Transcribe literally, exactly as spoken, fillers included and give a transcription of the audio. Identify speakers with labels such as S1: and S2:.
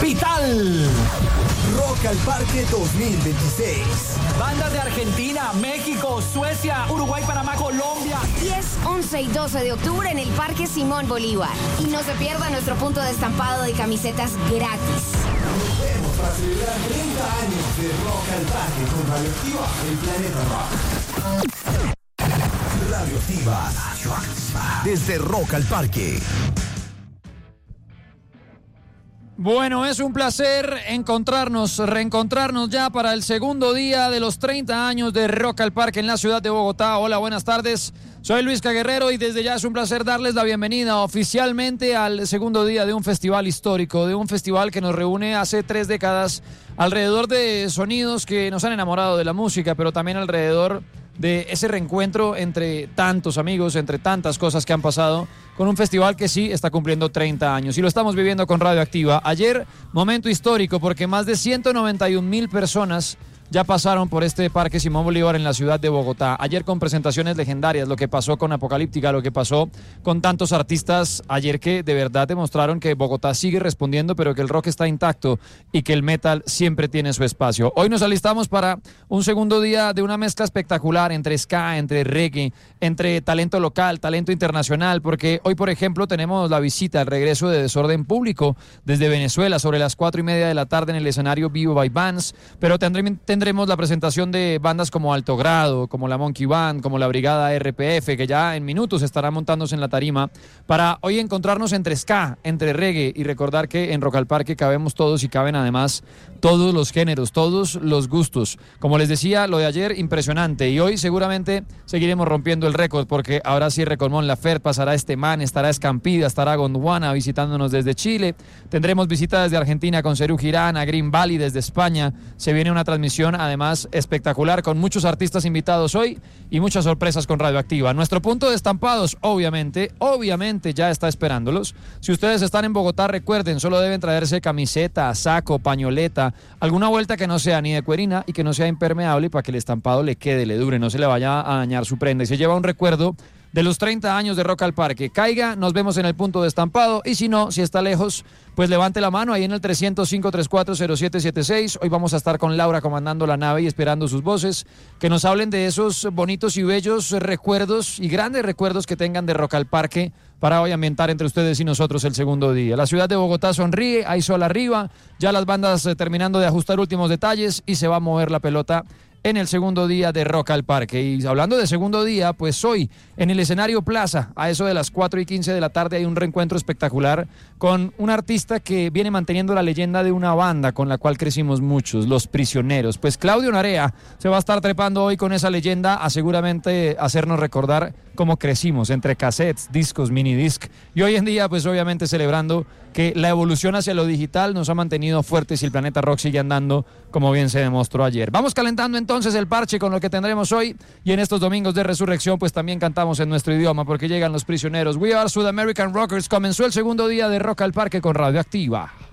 S1: capital.
S2: Rock al Parque dos mil veintiséis.
S1: Bandas de Argentina, México, Suecia, Uruguay, Panamá, Colombia.
S3: diez, once y doce de octubre en el Parque Simón Bolívar. Y no se pierda nuestro punto de estampado de camisetas gratis.
S2: Nos vemos para celebrar treinta años de Rock al Parque con Radioactiva, el planeta rock. Radioactiva. Radioactiva. Desde Rock al Parque.
S4: Bueno, es un placer encontrarnos, reencontrarnos ya para el segundo día de los treinta años de Rock al Parque en la ciudad de Bogotá. Hola, buenas tardes. Soy Luis Caguerrero y desde ya es un placer darles la bienvenida oficialmente al segundo día de un festival histórico, de un festival que nos reúne hace tres décadas alrededor de sonidos que nos han enamorado de la música, pero también alrededor de ese reencuentro entre tantos amigos, entre tantas cosas que han pasado, con un festival que sí está cumpliendo treinta años y lo estamos viviendo con Radioactiva. Ayer, momento histórico porque más de ciento noventa y un mil personas ya pasaron por este Parque Simón Bolívar en la ciudad de Bogotá. Ayer con presentaciones legendarias, lo que pasó con Apocalíptica, lo que pasó con tantos artistas ayer que de verdad demostraron que Bogotá sigue respondiendo, pero que el rock está intacto y que el metal siempre tiene su espacio. Hoy nos alistamos para un segundo día de una mezcla espectacular entre ska, entre reggae, entre talento local, talento internacional, porque hoy, por ejemplo, tenemos la visita, el regreso de Desorden Público desde Venezuela sobre las cuatro y media de la tarde en el escenario Vivo by Bands, pero tendremos Tendremos la presentación de bandas como Alto Grado, como la Monkey Band, como la Brigada R P F, que ya en minutos estará montándose en la tarima, para hoy encontrarnos entre ska, entre reggae y recordar que en Rock al Parque cabemos todos y caben además todos los géneros, todos los gustos. Como les decía, lo de ayer impresionante y hoy seguramente seguiremos rompiendo el récord porque ahora sí Recordmón Lafer pasará este man, estará Escampida, estará Gondwana visitándonos desde Chile, tendremos visitas desde Argentina con Serú Girán, a Green Valley desde España, se viene una transmisión además espectacular con muchos artistas invitados hoy y muchas sorpresas con Radioactiva. Nuestro punto de estampados obviamente, obviamente ya está esperándolos. Si ustedes están en Bogotá, recuerden, solo deben traerse camiseta, saco, pañoleta, alguna vuelta que no sea ni de cuerina y que no sea impermeable para que el estampado le quede, le dure, no se le vaya a dañar su prenda y se lleva un recuerdo de los treinta años de Rock al Parque. Caiga, nos vemos en el punto de estampado y si no, si está lejos, pues levante la mano ahí en el trescientos cinco, treinta y cuatro, cero siete setenta y seis. Hoy vamos a estar con Laura comandando la nave y esperando sus voces, que nos hablen de esos bonitos y bellos recuerdos y grandes recuerdos que tengan de Rock al Parque para hoy ambientar entre ustedes y nosotros el segundo día. La ciudad de Bogotá sonríe, hay sol arriba, ya las bandas eh, terminando de ajustar últimos detalles y se va a mover la pelota en el segundo día de Rock al Parque. Y hablando de segundo día, pues hoy en el escenario Plaza, a eso de las cuatro y quince de la tarde, hay un reencuentro espectacular con un artista que viene manteniendo la leyenda de una banda con la cual crecimos muchos, Los Prisioneros. Pues Claudio Narea se va a estar trepando hoy con esa leyenda a seguramente hacernos recordar cómo crecimos entre cassettes, discos, minidisc y hoy en día pues obviamente celebrando que la evolución hacia lo digital nos ha mantenido fuertes y el planeta rock sigue andando como bien se demostró ayer. Vamos calentando entonces el parche con lo que tendremos hoy y en estos domingos de resurrección pues también cantamos en nuestro idioma porque llegan Los Prisioneros. We Are South American Rockers. Comenzó el segundo día de Rock al Parque con Radioactiva.